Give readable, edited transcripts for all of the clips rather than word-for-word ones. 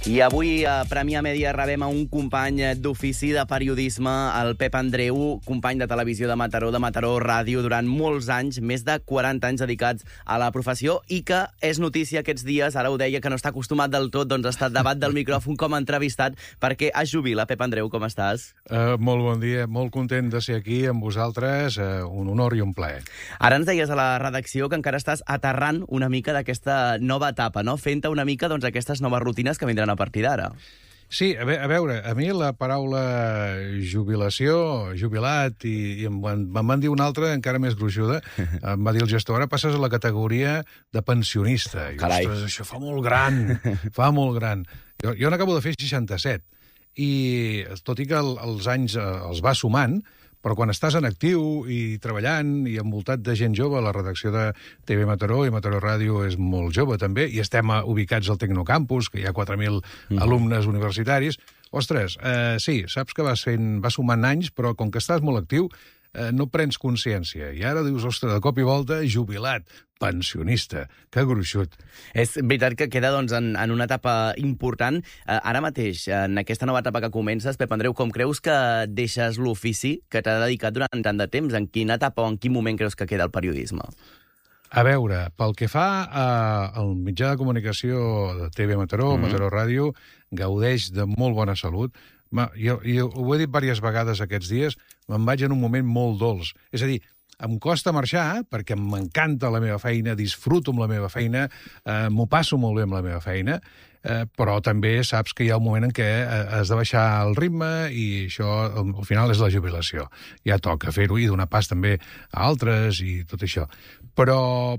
I avui a Premià Mèdia rebem a un company d'ofici de periodisme, el Pep Andreu, company de televisió de Mataró Ràdio, durant molts anys, més de 40 anys dedicats a la professió, i que és notícia aquests dies, ara ho deia, que no està acostumat del tot, doncs està davant del micròfon com a entrevistat, perquè es jubila. Pep Andreu, com estàs? Molt bon dia, molt content de ser aquí amb vosaltres, un honor i un plaer. Ara ens deies a la redacció que encara estàs aterrant una mica d'aquesta nova etapa, no? Fent-te una mica doncs, aquestes noves rutines que vindran a partir d'ara. Sí, a veure, a mi la paraula jubilació, jubilat, i em van dir una altra encara més gruixuda. Em va dir el gestor, ara passes a la categoria de pensionista. I, carai, ostres, això fa molt gran, fa molt gran. Jo n'acabo de fer 67, i tot i que els anys els va sumant, però quan estàs en actiu i treballant i envoltat de gent jove, la redacció de TV Mataró i Mataró Ràdio és molt jove també, i estem ubicats al Tecnocampus, que hi ha 4.000 alumnes universitaris. Ostres, sí, saps que va sumant anys, però com que estàs molt actiu, no prens consciència. I ara dius, ostres, de cop i volta, jubilat, pensionista, que gruixut. És veritat que queda doncs, en una etapa important. Ara mateix, en aquesta nova etapa que comences, Pep Andreu, com creus que deixes l'ofici que t'ha dedicat durant tant de temps? En quina etapa o en quin moment creus que queda el periodisme? A veure, pel que fa al mitjà de comunicació de TV Mataró, Mataró Ràdio, gaudeix de molt bona salut. Jo ho he dit diverses vegades aquests dies, me'n vaig en un moment molt dolç. És a dir, em costa marxar perquè m'encanta la meva feina, disfruto amb la meva feina, m'ho passo molt bé amb la meva feina, però també saps que hi ha un moment en què has de baixar el ritme i això, al final, és la jubilació. Ja toca fer-ho i donar pas també a altres i tot això. Però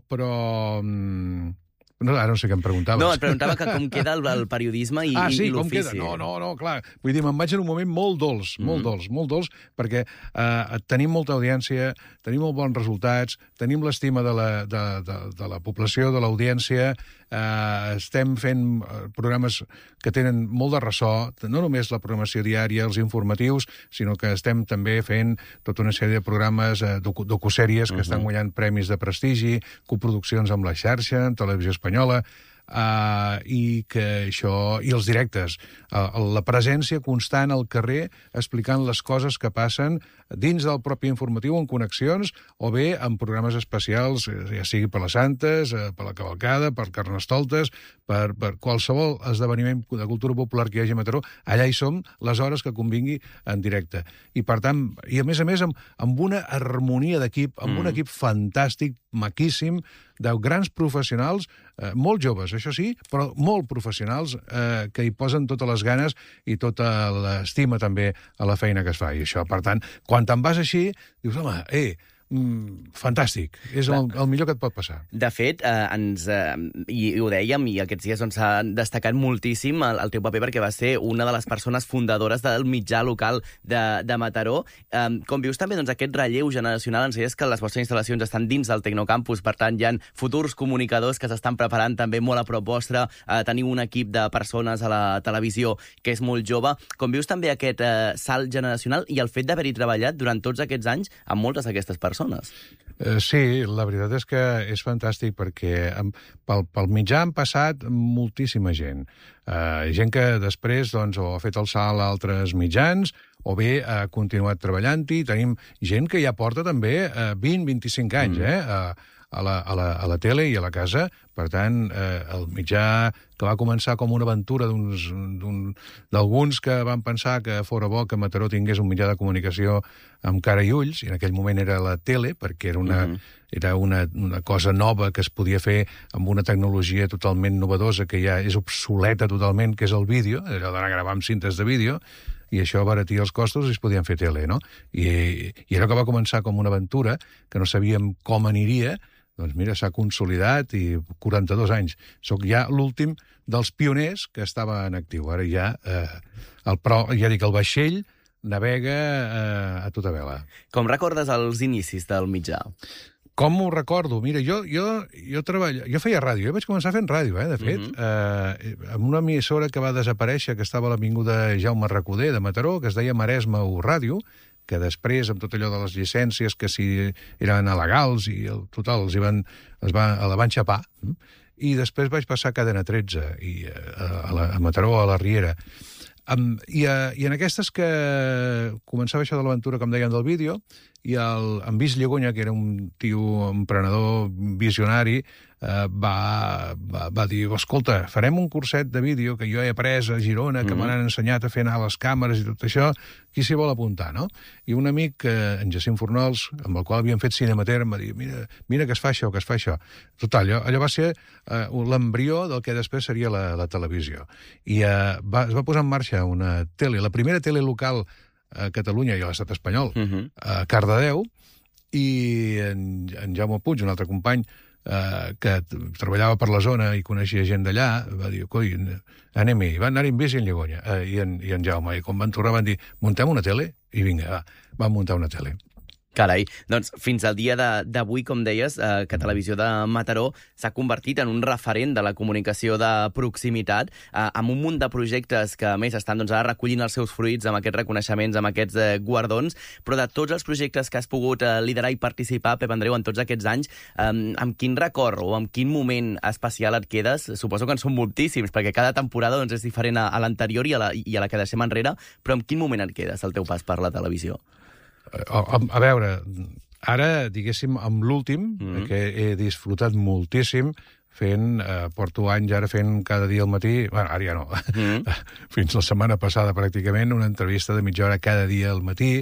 no, ara no sé què em preguntaves. No, et preguntava que com queda el periodisme i l'ofici. Com queda? No, clar. Vull dir, me'n vaig en un moment molt dolç, molt dolç, perquè tenim molta audiència, tenim molt bons resultats, tenim l'estima de la població, de l'audiència, estem fent programes que tenen molt de ressò, no només la programació diària, els informatius, sinó que estem també fent tota una sèrie de programes, docusèries que estan guanyant premis de prestigi, coproduccions amb la xarxa, amb Televisió Espanyola, i els directes, la presència constant al carrer explicant les coses que passen dins del propi informatiu en connexions o bé en programes especials, ja sigui per les Santes, per la Cavalcada, per Carnestoltes, per qualsevol esdeveniment de cultura popular que hi hagi a Mataró, allà hi som les hores que convingui en directe. I per tant, i a més amb una harmonia d'equip, amb un equip fantàstic, maquíssim, de grans professionals, molt joves, això sí, però molt professionals, que hi posen totes les ganes i tota l'estima també a la feina que es fa. I això, per tant, quan te'n vas així, dius, home, fantàstic, és el millor que et pot passar. De fet, i ho dèiem, i aquests dies s'ha destacat moltíssim el teu paper perquè va ser una de les persones fundadores del mitjà local de Mataró. Com vius també aquest relleu generacional? Ens deies que les vostres instal·lacions estan dins del Tecnocampus, per tant hi ha futurs comunicadors que s'estan preparant també molt a prop vostre, teniu un equip de persones a la televisió que és molt jove. Com vius també aquest salt generacional i el fet d'haver-hi treballat durant tots aquests anys amb moltes d'aquestes persones? Sí, la veritat és que és fantàstic perquè pel mitjà han passat moltíssima gent. Gent que després o ha fet el salt a altres mitjans o bé ha continuat treballant-hi. Tenim gent que ja porta també 20-25 anys, a la tele i a la casa. Per tant, el mitjà que va començar com una aventura d'alguns que van pensar que fora bo que Mataró tingués un mitjà de comunicació amb cara i ulls, i en aquell moment era la tele, perquè era una cosa nova que es podia fer amb una tecnologia totalment novedosa que ja és obsoleta totalment, que és el vídeo, allò d'anar a gravar amb cintes de vídeo, i això abaratia els costos i es podien fer tele, no? I allò que va començar com una aventura, que no sabíem com aniria, doncs mira, s'ha consolidat i 42 anys. Soc ja l'últim dels pioners que estava en actiu. Ara ja, el vaixell navega a tota vela. Com recordes els inicis del mitjà? Com ho recordo? Mira, jo feia ràdio, jo vaig començar fent ràdio, de fet, amb una emissora que va desaparèixer, que estava a l'avinguda Jaume Recoder de Mataró, que es deia Maresme U Ràdio, que després, amb tot allò de les llicències, que si eren alegals, i total, la van xapar, i després vaig passar a Cadena 13, a Mataró, a la Riera. I en aquestes que començava això de l'aventura, com deien, del vídeo, i en Vis Llegonya, que era un tio emprenedor visionari, va dir, escolta, farem un curset de vídeo que jo he après a Girona, que m'han ensenyat a fer anar les càmeres i tot això, qui s'hi vol apuntar, no? I un amic, en Jacint Fornols, amb el qual havíem fet Cinemater, em va dir, mira que es fa això, que es fa això. Total, allò va ser l'embrió del que després seria la televisió. I es va posar en marxa una tele, la primera tele local a Catalunya i a l'estat espanyol, a Cardedeu, i en Jaume Puig, un altre company, que treballava per la zona i coneixia gent d'allà, va dir, coi, anem-hi. Van anar-hi en bici en Llegonya, i en Jaume. I quan van tornar van dir, muntem una tele? I vinga, van muntar una tele. Carai, doncs fins al dia d'avui, com deies, que Televisió de Mataró s'ha convertit en un referent de la comunicació de proximitat, amb un munt de projectes que, a més, estan ara recollint els seus fruits amb aquests reconeixements, amb aquests guardons, però de tots els projectes que has pogut liderar i participar, Pep Andreu, en tots aquests anys, amb quin record o amb quin moment especial et quedes? Suposo que en són moltíssims, perquè cada temporada és diferent a l'anterior i a la que deixem enrere, però amb quin moment et quedes al teu pas per la televisió? A veure, ara, diguéssim, amb l'últim, que he disfrutat moltíssim, porto anys ara fent cada dia al matí, bueno, ara ja no, fins la setmana passada pràcticament, una entrevista de mitja hora cada dia al matí,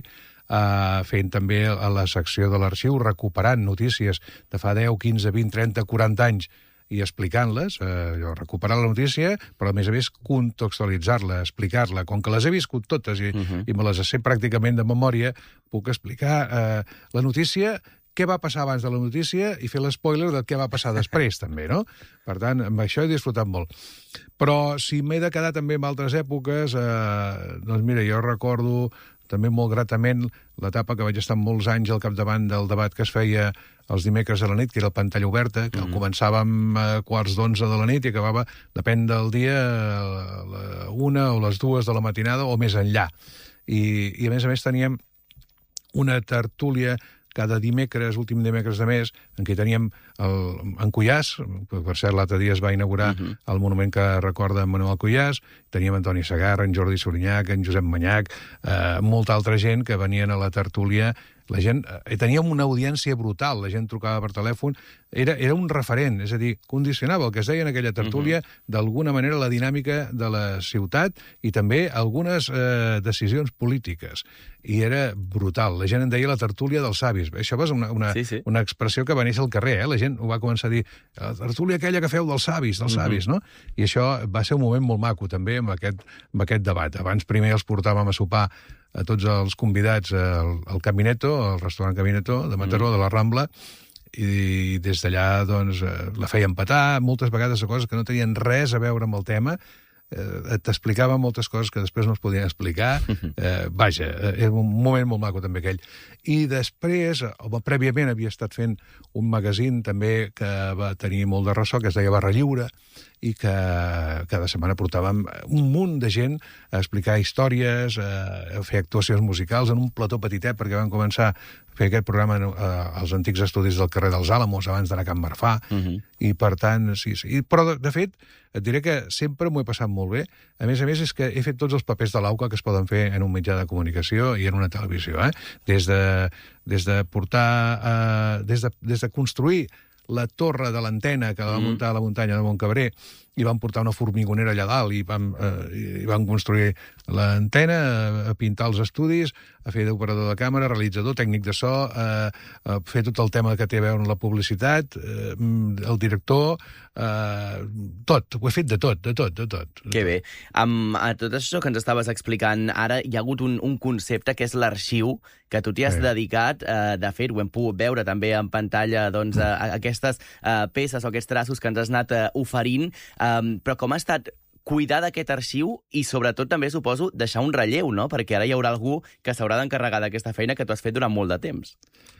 fent també a la secció de l'arxiu, recuperant notícies de fa 10, 15, 20, 30, 40 anys, i explicant-les, recuperar la notícia, però a més contextualitzar-la, explicar-la. Com que les he viscut totes i me les sé pràcticament de memòria, puc explicar la notícia, què va passar abans de la notícia i fer l'espoiler del què va passar després, també, no? Per tant, amb això he disfrutat molt. Però si m'he de quedar també en altres èpoques, doncs mira, jo recordo també molt gratament l'etapa que vaig estar molts anys al capdavant del debat que es feia els dimecres a la nit, que era el Pantalla Oberta, que començàvem a 11:15 de la nit i acabava, depèn del dia, a la 1 o les 2 de la matinada o més enllà. I a més teníem una tertúlia cada dimecres, últim dimecres de mes, en què teníem en Cuyàs, per cert, l'altre dia es va inaugurar el monument que recorda en Manuel Cuyàs, teníem Antoni Segarra, en Jordi Sorinyac, en Josep Manyac, molta altra gent que venien a la tertúlia. La gent, teníem una audiència brutal, la gent trucava per telèfon, era un referent, és a dir, condicionava el que es deia en aquella tertúlia, d'alguna manera la dinàmica de la ciutat i també algunes decisions polítiques. I era brutal. La gent en deia la tertúlia dels savis. Això va ser una expressió que va néixer al carrer, la gent ho va començar a dir, la tertúlia aquella que feu dels savis, no? I això va ser un moment molt maco, també, amb aquest debat. Abans primer els portàvem a sopar a tots els convidats al Camineto, al restaurant Camineto de Mataró, de la Rambla, i des d'allà doncs, la feien petar, moltes vegades coses que no tenien res a veure amb el tema, t'explicava moltes coses que després no es podien explicar. Vaja, era un moment molt maco també aquell. I després, prèviament havia estat fent un magazín també que va tenir molt de ressò, que es deia Barra Lliure, i que cada setmana portàvem un munt de gent a explicar històries, a fer actuacions musicals en un plató petitet, perquè vam començar a fer aquest programa als antics estudis del carrer dels Àlamos, abans d'anar a Can Marfà, i per tant, sí. Però, de fet, et diré que sempre m'ho he passat molt bé. A més, és que he fet tots els papers de l'AUCA que es poden fer en un mitjà de comunicació i en una televisió, des de portar, des de construir la torre de l'antena que va muntar a la muntanya de Montcabrer, i van portar una formigonera allà dalt i van construir l'antena, a pintar els estudis, a fer d'operador de càmera, realitzador, tècnic de so, a fer tot el tema que té a veure amb la publicitat, el director, tot. Ho he fet de tot. Que bé. Amb tot això que ens estaves explicant ara, hi ha hagut un concepte que és l'arxiu, que tu t'hi has dedicat. De fet, ho hem pogut veure també en pantalla, doncs, aquestes peces o aquests traços que ens has anat oferint. Però com ha estat cuidar d'aquest arxiu i, sobretot, també, suposo, deixar un relleu, no? Perquè ara hi haurà algú que s'haurà d'encarregar d'aquesta feina que tu has fet durant molt de temps.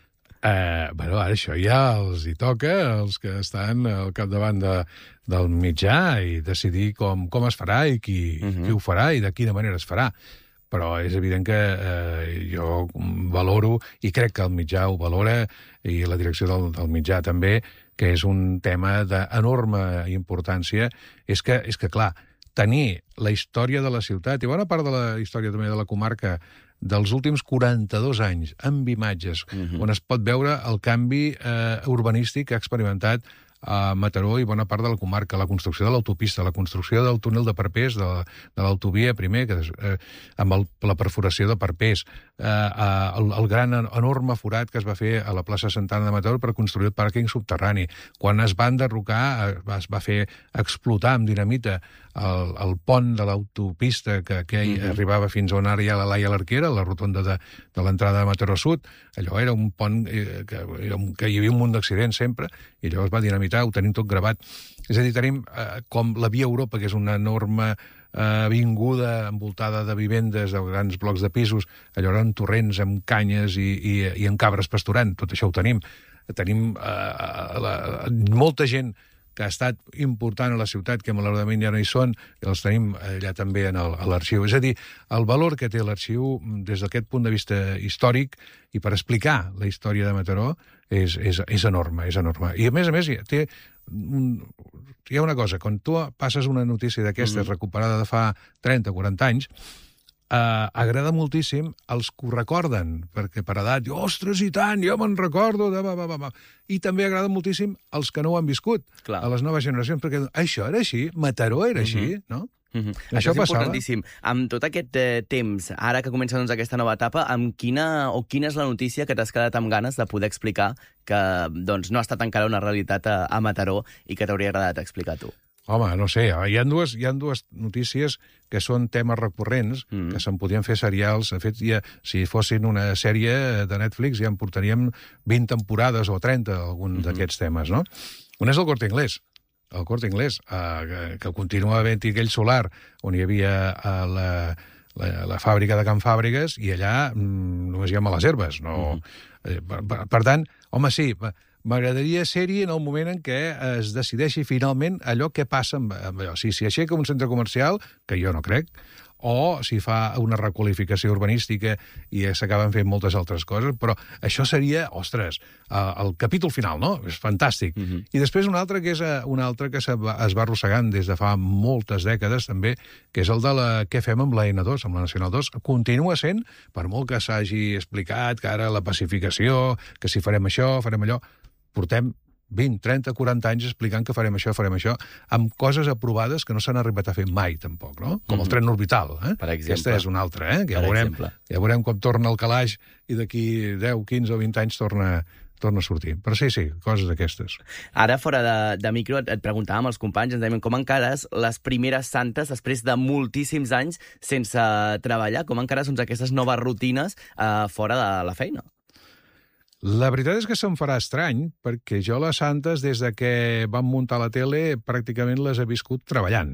Ara això ja els hi toca, els que estan al capdavant del mitjà, i decidir com es farà i qui ho farà i de quina manera es farà. Però és evident que jo valoro, i crec que el mitjà ho valora, i la direcció del mitjà també, que és un tema d'enorme importància, és que, clar, tenir la història de la ciutat i bona part de la història també de la comarca dels últims 42 anys, amb imatges, on es pot veure el canvi urbanístic que ha experimentat a Mataró i bona part de la comarca, la construcció de l'autopista, la construcció del túnel de Parpers, de l'autovia primer, amb la perforació de Parpers, el gran, enorme forat que es va fer a la plaça Santana de Mataró per construir el pàrquing subterrani. Quan es va enderrocar, es va fer explotar amb dinamita el pont de l'autopista que arribava fins on ara hi ha la Laia l'Arquera, la rotonda de l'entrada de Mataró Sud. Allò era un pont que hi havia un munt d'accidents sempre, i allò es va dinamitar, ho tenim tot gravat. És a dir, tenim com la Via Europa, que és una enorme avinguda envoltada de vivendes, de grans blocs de pisos, allò eren torrents amb canyes i amb cabres pasturant, tot això ho tenim. Tenim molta gent que ha estat important a la ciutat, que malauradament ja no hi són, i els tenim allà també a l'arxiu. És a dir, el valor que té l'arxiu des d'aquest punt de vista històric i per explicar la història de Mataró és enorme, és enorme. I a més, hi ha una cosa, quan tu passes una notícia d'aquestes recuperada de fa 30 o 40 anys, agrada moltíssim els que ho recorden, perquè per edat, ostres, i tant, jo me'n recordo, i també agrada moltíssim els que no ho han viscut, a les noves generacions, perquè això era així, Mataró era així, no? Això és importantíssim. Amb tot aquest temps, ara que comença aquesta nova etapa, quina és la notícia que t'has quedat amb ganes de poder explicar que no ha estat encara una realitat a Mataró i que t'hauria agradat explicar tu? Home, no sé, hi ha dues notícies que són temes recurrents, que se'n podien fer serials. De fet, si fossin una sèrie de Netflix ja en portaríem 20 temporades o 30, algun d'aquests temes, no? Un és el Corte Inglés. El Corte Inglés, que continua havent-hi aquell solar on hi havia la fàbrica de Can Fàbrigues, i allà només hi ha males herbes. Per tant, home, sí, m'agradaria ser-hi en el moment en què es decideixi finalment allò que passa amb allò. Si s'hi aixeca un centre comercial, que jo no crec, o si fa una requalificació urbanística i s'acaben fent moltes altres coses, però això seria, ostres, el capítol final, no? És fantàstic. I després un altre que es va arrossegant des de fa moltes dècades, també, que és el de què fem amb la N2, amb la Nacional 2. Continua sent, per molt que s'hagi explicat que ara la pacificació, que si farem això, farem allò, portem 20, 30, 40 anys explicant que farem això, amb coses aprovades que no s'han arribat a fer mai, tampoc, no? Com el tren orbital, Per exemple. Aquesta és una altra, que ja veurem com torna el calaix i d'aquí 10, 15 o 20 anys torna a sortir. Però sí, coses d'aquestes. Ara, fora de micro, et preguntàvem als companys, ens dèiem com encares les primeres santes després de moltíssims anys sense treballar, com encares aquestes noves rutines fora de la feina? La veritat és que se'm farà estrany, perquè jo les santes, des de que vam muntar la tele, pràcticament les he viscut treballant.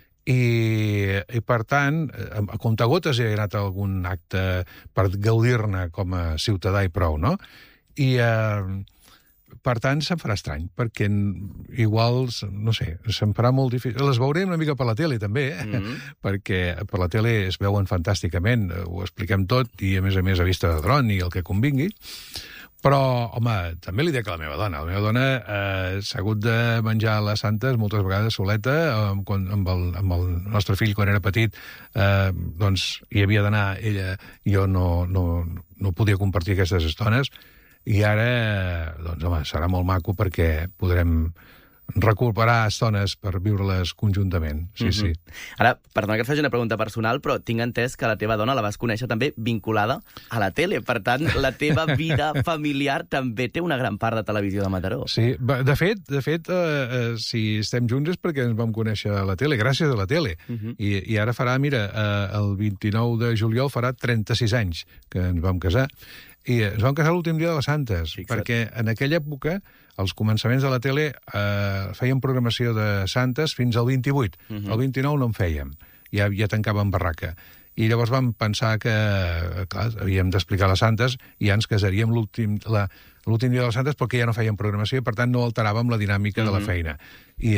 I per tant, a comptagotes he anat a algun acte per gaudir-ne com a ciutadà i prou, no? I per tant se'm farà estrany, perquè igual, no sé, se'm farà molt difícil. Les veurem una mica per la tele, també, perquè per la tele es veuen fantàsticament, ho expliquem tot, i a més a vista de dron i el que convingui. Però, home, també li dic a la meva dona. La meva dona s'ha hagut de menjar les santes moltes vegades soleta, amb el nostre fill, quan era petit, doncs hi havia d'anar ella, i jo no podia compartir aquestes estones, i ara, doncs, home, serà molt maco perquè podrem recuperar estones per viure-les conjuntament. Sí. Ara, perdona que et faci una pregunta personal, però tinc entès que la teva dona la vas conèixer també vinculada a la tele. Per tant, la teva vida familiar també té una gran part de televisió de Mataró. Sí, de fet, si estem junts és perquè ens vam conèixer a la tele, gràcies a la tele. I ara farà, mira, el 29 de juliol farà 36 anys que ens vam casar. I ens vam casar l'últim dia de les Santes, perquè en aquella època els començaments de la tele feien programació de Santes fins al 28. El 29 no en fèiem, ja tancàvem barraca. I llavors vam pensar que, clar, havíem d'explicar les Santes i ja ens casaríem l'últim dia de les Santes perquè ja no fèiem programació i, per tant, no alteràvem la dinàmica de la feina. I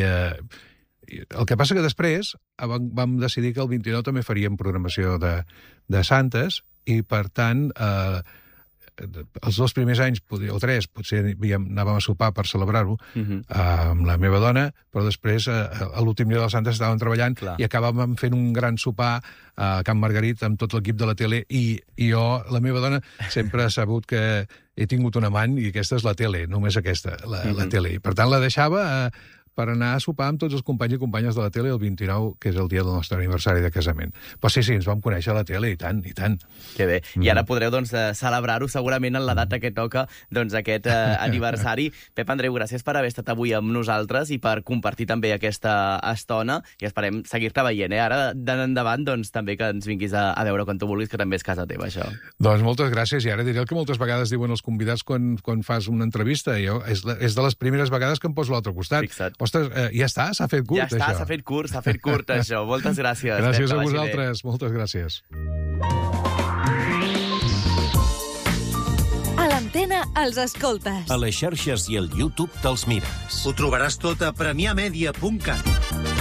el que passa que després vam decidir que el 29 també faríem programació de Santes i, per tant, els 2 primers anys, o 3, potser anàvem a sopar per celebrar-ho amb la meva dona, però després, a l'últim dia de les Santes, estàvem treballant i acabàvem fent un gran sopar a Can Margarit amb tot l'equip de la tele i jo, la meva dona, sempre ha sabut que he tingut un amant i aquesta és la tele, només aquesta, la tele. I, per tant, la deixava per anar a sopar amb tots els companys i companyes de la tele el 29, que és el dia del nostre aniversari de casament. Però sí, ens vam conèixer a la tele, i tant, i tant. Que bé. I ara podreu, doncs, celebrar-ho segurament en la data que toca, doncs, aquest aniversari. Pep Andreu, gràcies per haver estat avui amb nosaltres i per compartir també aquesta estona i esperem seguir-te veient, Ara, d'endavant, doncs, també que ens vinguis a veure quan tu vulguis, que també és casa teva, això. Doncs moltes gràcies, i ara diré el que moltes vegades diuen els convidats quan fas una entrevista. És de les primeres vegades que em poso a l'altre costat. Fixa't. Ostres, ja està, s'ha fet curt, això. Ja està, s'ha fet curt, això. Moltes gràcies. Gràcies a vosaltres, moltes gràcies. A l'Antena els escoltes. A les xarxes i al YouTube te'ls mires. Ho trobaràs tot a premiamedia.cat.